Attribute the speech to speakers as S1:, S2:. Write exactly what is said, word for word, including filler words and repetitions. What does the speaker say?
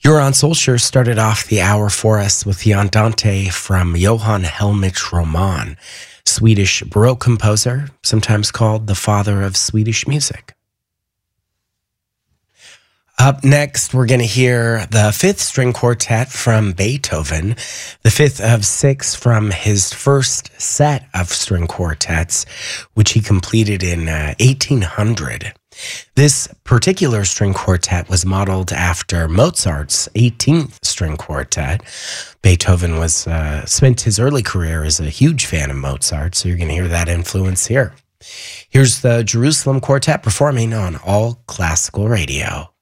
S1: Your Solskjaer started off the hour for us with the Andante from Johann Heinrich Roman, Swedish Baroque composer, sometimes called the father of Swedish music. Up next, we're going to hear the fifth string quartet from Beethoven, the fifth of six from his first set of string quartets, which he completed in uh, eighteen hundred. This particular string quartet was modeled after Mozart's eighteenth string quartet. Beethoven was uh, spent his early career as a huge fan of Mozart, so you're going to hear that influence here. Here's the Jerusalem Quartet performing on All Classical Radio.